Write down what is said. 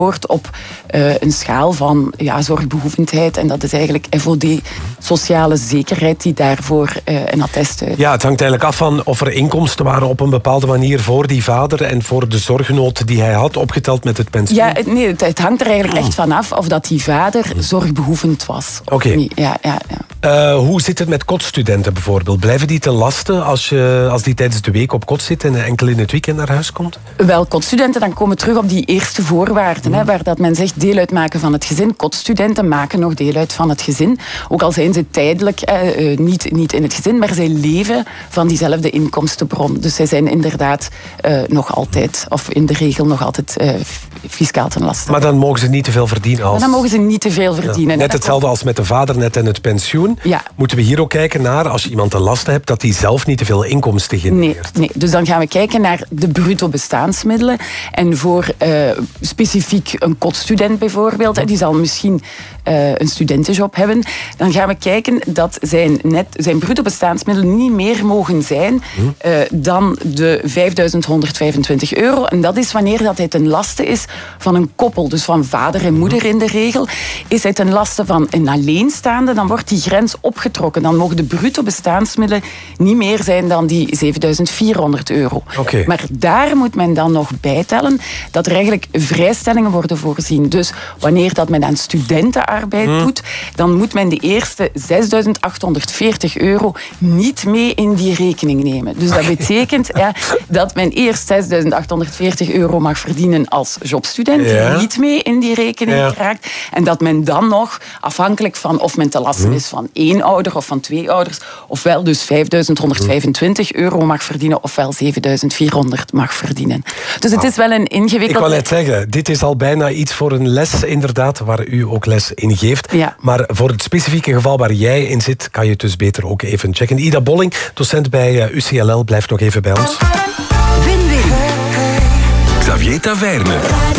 hoort op een schaal van zorgbehoevendheid. En dat is eigenlijk FOD, sociale zekerheid, die daarvoor een attest uit. Ja, het hangt eigenlijk af van of er inkomsten waren op een bepaalde manier voor die vader en voor de zorgnood die hij had, opgeteld met het pensioen. Ja, het hangt er eigenlijk echt vanaf of dat die vader zorgbehoevend was. Oké. Hoe zit het met kotstudenten bijvoorbeeld? Blijven die ten laste als die tijdens de week op kot zit en enkel in het weekend naar huis komt? Wel, kotstudenten, dan komen we terug op die eerste voorwaarden, waar dat men zegt deel uitmaken van het gezin. Kotstudenten maken nog deel uit van het gezin. Ook al zijn ze tijdelijk niet in het gezin, maar zij leven van diezelfde inkomstenbron. Dus zij zijn inderdaad nog altijd, of in de regel nog altijd fiscaal ten laste. Maar dan mogen ze niet te veel verdienen als... Maar dan mogen ze niet te veel verdienen. Net hetzelfde als met de vader net en het pensioen. Ja. Moeten we hier ook kijken naar, als je iemand te lasten hebt, dat hij zelf niet te veel inkomsten genereert? Nee, dus dan gaan we kijken naar de bruto bestaansmiddelen. En voor specifiek een kotstudent bijvoorbeeld, die zal misschien een studentenjob hebben, dan gaan we kijken dat zijn bruto bestaansmiddelen niet meer mogen zijn dan de €5.125. En dat is wanneer dat hij ten laste is van een koppel, dus van vader en moeder in de regel. Is hij ten laste van een alleenstaande, dan wordt die grens opgetrokken. Dan mogen de bruto bestaansmiddelen niet meer zijn dan die €7.400. Okay. Maar daar moet men dan nog bijtellen dat er eigenlijk vrijstellingen worden voorzien. Dus wanneer dat men aan studentenarbeid doet, dan moet men de eerste €6.840 niet mee in die rekening nemen. Dus dat betekent dat men eerst €6.840 mag verdienen als jobstudent, die niet mee in die rekening raakt. En dat men dan nog, afhankelijk van of men te lasten is van 1 ouder of van 2 ouders, ofwel dus €5.125 mag verdienen, ofwel €7.400 mag verdienen. Dus het is wel een ingewikkeld... Ik wou net zeggen, dit is al bijna iets voor een les, inderdaad, waar u ook les in geeft. Ja. Maar voor het specifieke geval waar jij in zit, kan je het dus beter ook even checken. Ida Bolling, docent bij UCLL, blijft nog even bij ons. Win-win. Xavier Taverne.